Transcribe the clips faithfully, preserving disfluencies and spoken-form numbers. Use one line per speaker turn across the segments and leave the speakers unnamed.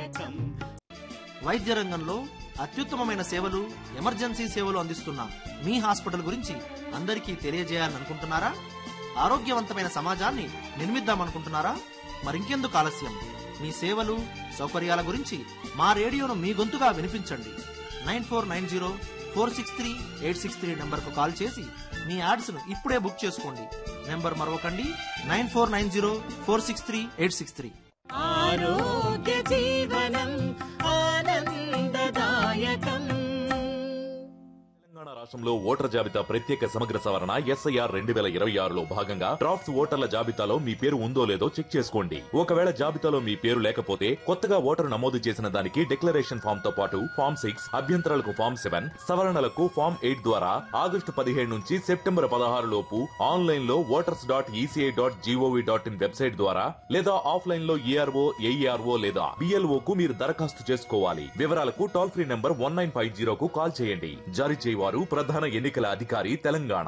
వైద్య రంగంలో అత్యుత్తమమైన సేవలు, ఎమర్జెన్సీ సేవలు అందిస్తున్న మీ హాస్పిటల్ గురించి అందరికీ తెలియజేయాలని అనుకుంటున్నారా? ఆరోగ్యవంతమైన సమాజాన్ని నిర్మిద్దామనుకుంటున్నారా? మరింకెందుకు ఆలస్యం? మీ సేవలు, సౌకర్యాల గురించి మా రేడియోను మీ గొంతుగా వినిపించండి. Nine four nine zero four six three eight six three నెంబర్కు కాల్ చేసి మీ యాడ్స్ను ఇప్పుడే బుక్ చేసుకోండి. Number మరొకండి, nine four nine zero four six three eight six three.
ఆరోగ్య జీవనం ఆనందదాయకం.
తెలంగాణ రాష్ట్రంలో ఓటర్ జాబితా ప్రత్యేక సమగ్ర సవరణ ఎస్ఐఆర్ రెండు వేల ఇరవై ఆరులో భాగంగా డ్రాఫ్ట్స్ ఓటర్ల జాబితాలో మీ పేరు ఉందో లేదో చెక్ చేసుకోండి. ఒకవేళ జాబితాలో మీ పేరు లేకపోతే కొత్తగా ఓటరు నమోదు చేసిన దానికి డిక్లరేషన్ ఫామ్ తో పాటు ఫామ్ సిక్స్, అభ్యంతరాలకు ఫామ్ సెవెన్, సవరణలకు ఫామ్ ఎయిట్ ద్వారా ఆగస్టు పదిహేడు నుంచి సెప్టెంబర్ పదహారు లోపు ఆన్లైన్ లో voters dot ECI dot GOV dot in website ద్వారా లేదా ఆఫ్లైన్ లో ఈఆర్ఓ, ఏఈఆర్ఓ లేదా బిఎల్ఓ కు మీరు దరఖాస్తు చేసుకోవాలి. వివరాలకు toll free number one nine five జీరోకు call చేయండి. జారీ చేయవారు ప్రధాన ఎన్నికల అధికారి, తెలంగాణ.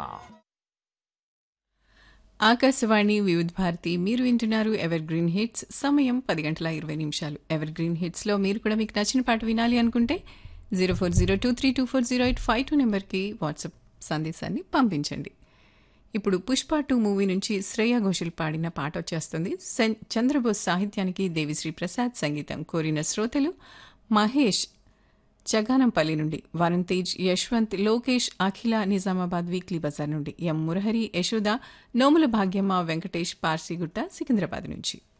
ఆకాశవాణి వివిధ భారతి, మీరు వింటున్నారు ఎవర్ గ్రీన్ హిట్స్. సమయం పది గంటల ఇరవై నిమిషాలు. ఎవర్ గ్రీన్ హిట్స్ లో మీరు కూడా మీకు నచ్చిన పాట వినాలి అనుకుంటే zero four zero two three two four zero eight five two నెంబర్కి వాట్సాప్ సందేశాన్ని పంపించండి. ఇప్పుడు పుష్ప టూ మూవీ నుంచి శ్రేయా ఘోషల్ పాడిన పాట వచ్చేస్తుంది. చంద్రబోస్ సాహిత్యానికి దేవిశ్రీ ప్రసాద్ సంగీతం. కోరిన శ్రోతలు మహేష్ చగానంపల్లి నుండి, వరుణ్ తేజ్, యశ్వంత్, లోకేష్, అఖిల నిజామాబాద్ వీక్లీ బజార్ నుండి, ఎం మురహరి, యశోద, నోముల భాగ్యమ్మ, వెంకటేష్, పార్సీగుట్ట సికింద్రాబాద్ నుంచి.